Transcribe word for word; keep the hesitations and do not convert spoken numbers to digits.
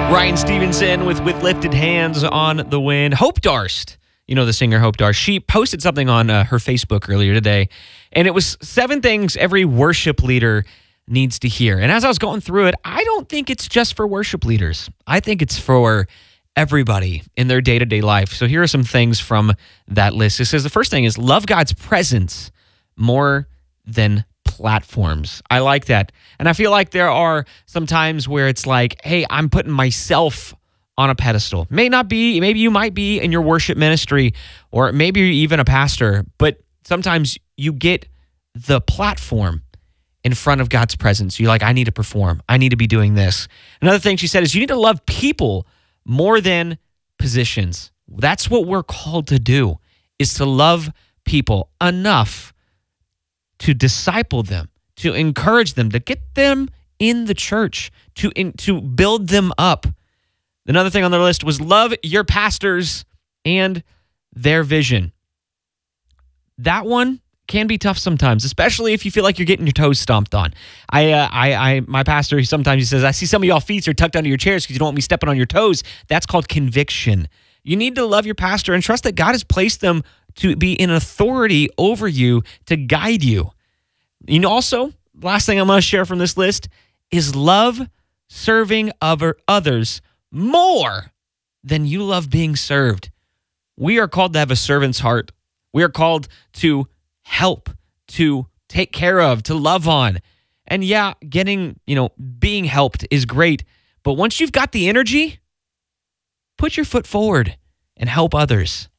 Ryan Stevenson with With Lifted Hands on the Wind. Hope Darst, you know the singer Hope Darst, she posted something on uh, her Facebook earlier today, and it was seven things every worship leader needs to hear. And as I was going through it, I don't think it's just for worship leaders. I think it's for everybody in their day-to-day life. So here are some things from that list. It says the first thing is love God's presence more than platforms. I like that. And I feel like there are some times where it's like, hey, I'm putting myself on a pedestal. May not be, maybe you might be in your worship ministry, or maybe you're even a pastor, but sometimes you get the platform in front of God's presence. You're like, I need to perform. I need to be doing this. Another thing she said is you need to love people more than positions. That's what we're called to do, is to love people enough to disciple them, to encourage them, to get them in the church, to in, to build them up. Another thing on the list was love your pastors and their vision. That one can be tough sometimes, especially if you feel like you're getting your toes stomped on. I, uh, I, I, my pastor, sometimes he says, I see some of y'all feet are tucked under your chairs because you don't want me stepping on your toes. That's called conviction. You need to love your pastor and trust that God has placed them to be in authority over you to guide you. You know, also, last thing I'm going to share from this list is love serving other others more than you love being served. We are called to have a servant's heart. We are called to help, to take care of, to love on. And yeah, getting, you know, being helped is great. But once you've got the energy, put your foot forward and help others.